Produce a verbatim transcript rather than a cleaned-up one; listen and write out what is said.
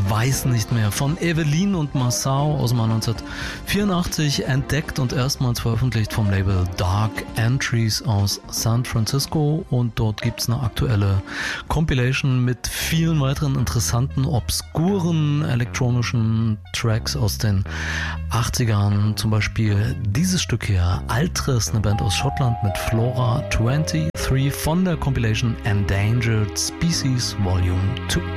weiß nicht mehr von Evelyn und Massau aus dem Jahr neunzehnhundertvierundachtzig, entdeckt und erstmals veröffentlicht vom Label Dark Entries aus San Francisco, und dort gibt es eine aktuelle Compilation mit vielen weiteren interessanten, obskuren elektronischen Tracks aus den achtzigern, zum Beispiel dieses Stück hier, Altres, eine Band aus Schottland mit Flora dreiundzwanzig von der Compilation Endangered Species Volume zwei.